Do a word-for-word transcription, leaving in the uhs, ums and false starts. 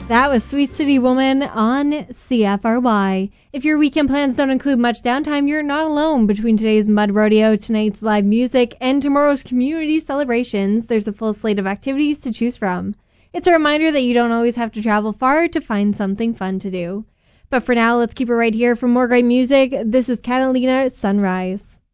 That was Sweet City Woman on C F R Y. If your weekend plans don't include much downtime, you're not alone. Between today's Mud Rodeo, tonight's live music, and tomorrow's community celebrations, there's a full slate of activities to choose from. It's a reminder that you don't always have to travel far to find something fun to do. But for now, let's keep it right here for more great music. This is Catalina Sunrise.